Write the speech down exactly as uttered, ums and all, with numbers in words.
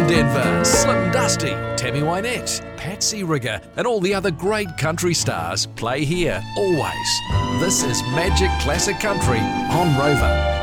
from Denver, Slim Dusty, Tammy Wynette, Patsy Rigger, and all the other great country stars play here, always. This is Magic Classic Country on Rover.